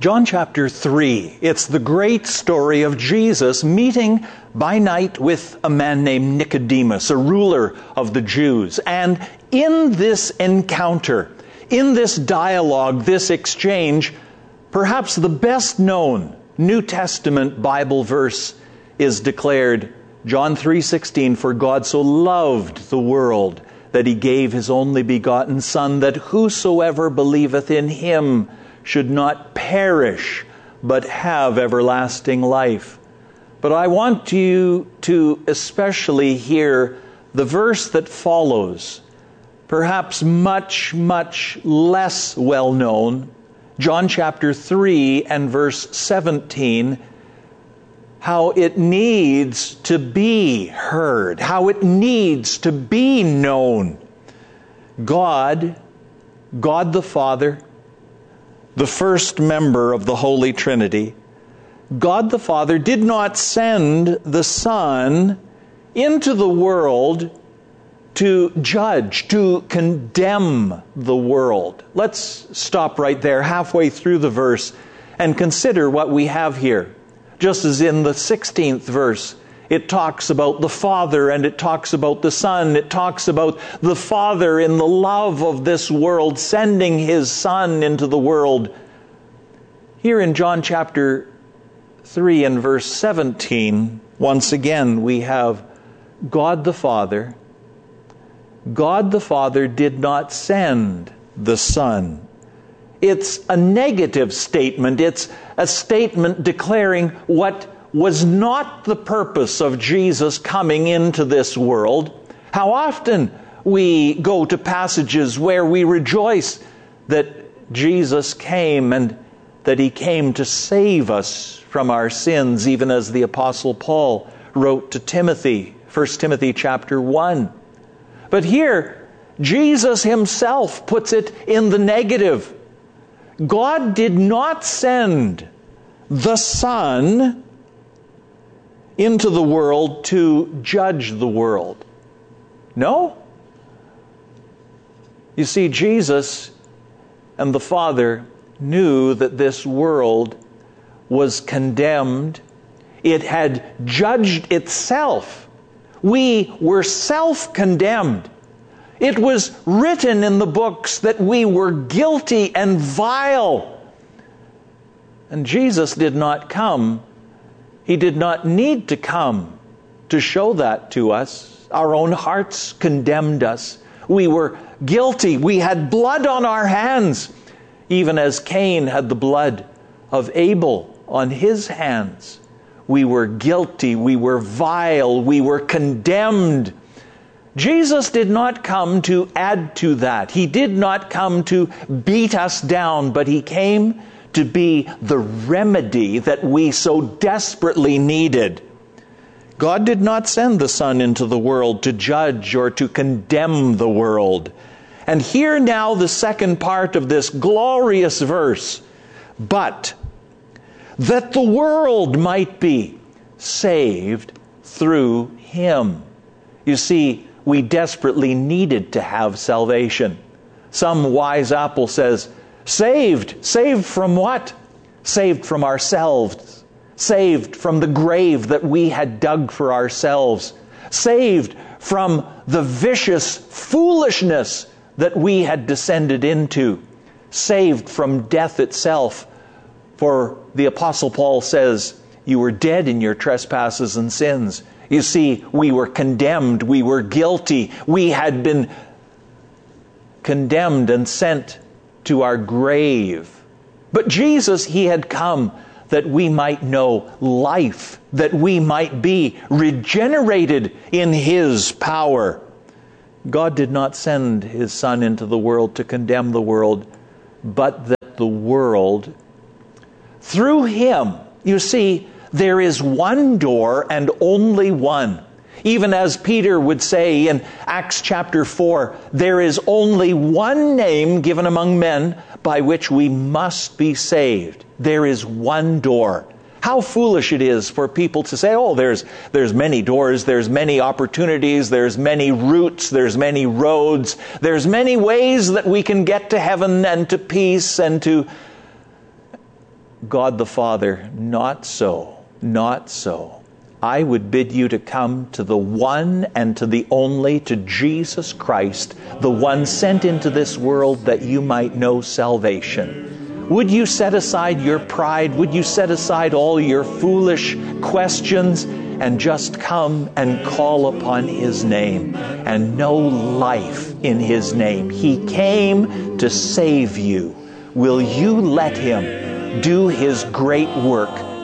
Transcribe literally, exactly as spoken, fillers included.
John chapter three, it's the great story of Jesus meeting by night with a man named Nicodemus, a ruler of the Jews. And in this encounter, in this dialogue, this exchange, perhaps the best known New Testament Bible verse is declared, John three sixteen, "For God so loved the world that he gave his only begotten Son, that whosoever believeth in him should not perish, but have everlasting life." But I want you to especially hear the verse that follows, perhaps much, much less well known, John chapter three and verse seventeen, how it needs to be heard, how it needs to be known. God, God the Father, the first member of the Holy Trinity, God the Father did not send the Son into the world to judge, to condemn the world. Let's stop right there halfway through the verse and consider what we have here. Just as in the sixteenth verse, it talks about the Father and it talks about the Son. It talks about the Father in the love of this world, sending His Son into the world. Here in John chapter three and verse seventeen, once again we have God the Father. God the Father did not send the Son. It's a negative statement. It's a statement declaring what was not the purpose of Jesus coming into this world. How often we go to passages where we rejoice that Jesus came and that He came to save us from our sins, even as the Apostle Paul wrote to Timothy, First Timothy chapter one. But here, Jesus Himself puts it in the negative. God did not send the Son into the world to judge the world. No. You see, Jesus and the Father knew that this world was condemned. It had judged itself. We were self-condemned. It was written in the books that we were guilty and vile. And Jesus did not come. He did not need to come to show that to us. Our own hearts condemned us. We were guilty. We had blood on our hands, even as Cain had the blood of Abel on his hands. We were guilty. We were vile. We were condemned. Jesus did not come to add to that. He did not come to beat us down, but He came to be the remedy that we so desperately needed. God did not send the Son into the world to judge or to condemn the world. And here now the second part of this glorious verse. But that the world might be saved through Him. You see, we desperately needed to have salvation. Some wise apple says, saved. Saved from what? Saved from ourselves. Saved from the grave that we had dug for ourselves. Saved from the vicious foolishness that we had descended into. Saved from death itself. For the Apostle Paul says, you were dead in your trespasses and sins. You see, we were condemned. We were guilty. We had been condemned and sent to our grave. But Jesus, He had come that we might know life, that we might be regenerated in His power. God did not send His Son into the world to condemn the world, but that the world, through Him, you see, there is one door and only one. Even as Peter would say in Acts chapter four, there is only one name given among men by which we must be saved. There is one door. How foolish it is for people to say, oh, there's there's many doors, there's many opportunities, there's many routes, there's many roads, there's many ways that we can get to heaven and to peace and to God the Father, not so, not so. I would bid you to come to the one and to the only, to Jesus Christ, the one sent into this world that you might know salvation. Would you set aside your pride? Would you set aside all your foolish questions and just come and call upon His name and know life in His name? He came to save you. Will you let Him do His great work